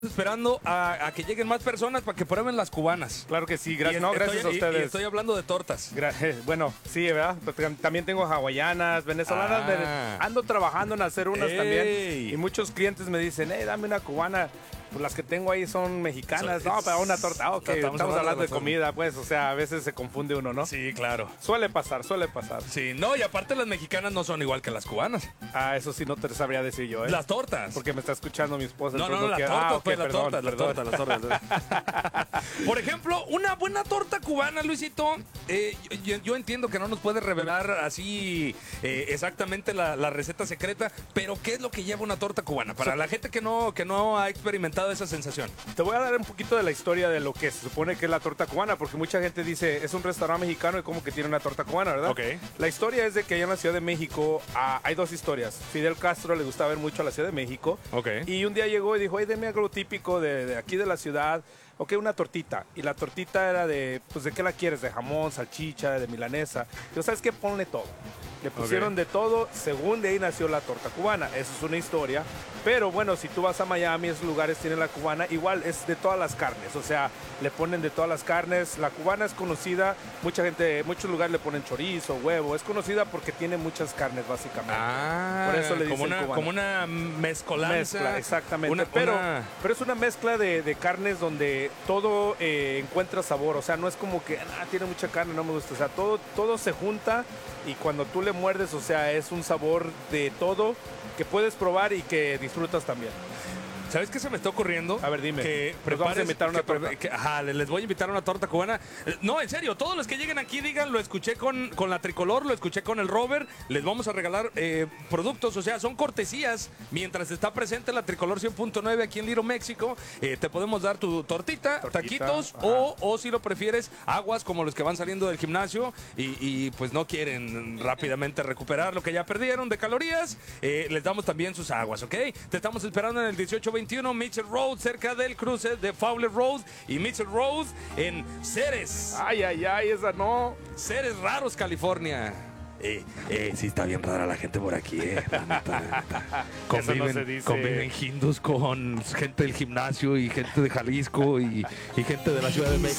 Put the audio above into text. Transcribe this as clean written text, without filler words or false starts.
esperando a que lleguen más personas para que prueben las cubanas. Claro que sí, gracias, gracias a ustedes. Y estoy hablando de tortas. Bueno, sí, ¿verdad? También tengo hawaianas, venezolanas. Ando trabajando en hacer unas también. Y muchos clientes me dicen, dame una cubana. Pues las que tengo ahí son mexicanas. No, para una torta. Ok, estamos hablando de comida, pues. O sea, a veces se confunde uno, ¿no? Sí, claro. Suele pasar. Sí, no, y aparte las mexicanas no son igual que las cubanas. Eso sí no te sabría decir yo, ¿eh? Las tortas. Porque me está escuchando mi esposa. No, las tortas. Por ejemplo, una buena torta cubana, Luisito. Yo entiendo que no nos puedes revelar así exactamente la receta secreta, pero ¿qué es lo que lleva una torta cubana? Para la gente que no ha experimentado esa sensación. Te voy a dar un poquito de la historia de lo que se supone que es la torta cubana, porque mucha gente dice, es un restaurante mexicano y como que tiene una torta cubana, ¿verdad? Ok. La historia es de que allá en la Ciudad de México hay dos historias. Fidel Castro le gustaba ver mucho a la Ciudad de México. Ok. Y un día llegó y dijo, deme algo típico de aquí de la ciudad. Ok, una tortita. Y la tortita era ¿de qué la quieres? De jamón, salchicha, de milanesa. Yo, ¿sabes qué? Ponle todo. Le pusieron de todo, según de ahí nació la torta cubana. Esa es una historia. Pero bueno, si tú vas a Miami, esos lugares tienen la cubana. Igual es de todas las carnes. O sea, le ponen de todas las carnes. La cubana es conocida. Muchos lugares le ponen chorizo, huevo. Es conocida porque tiene muchas carnes, básicamente. Por eso le dicen cubana. Como una mezcolanza. Mezcla, exactamente. Pero es una mezcla de carnes donde todo encuentra sabor. O sea, no es como que tiene mucha carne, no me gusta. O sea, todo se junta y cuando tú le muerdes, o sea, es un sabor de todo que puedes probar y que disfrutas también. ¿Sabes qué se me está ocurriendo? A ver, dime. Que vamos a invitar una torta. Les voy a invitar una torta cubana. No, en serio, todos los que lleguen aquí digan, lo escuché con la Tricolor, lo escuché con el Robert. Les vamos a regalar productos, o sea, son cortesías. Mientras está presente la Tricolor 100.9 aquí en Little México, te podemos dar tu tortita, taquitos o si lo prefieres, aguas como los que van saliendo del gimnasio y pues no quieren rápidamente recuperar lo que ya perdieron de calorías. Les damos también sus aguas, ¿ok? Te estamos esperando en el 1821 Mitchell Road, cerca del cruce de Fowler Road y Mitchell Road en Ceres. Ay, esa no. Ceres Raros, California. Sí está bien rara la gente por aquí, la neta. Conviven hindús con gente del gimnasio y gente de Jalisco y gente de la Ciudad de México.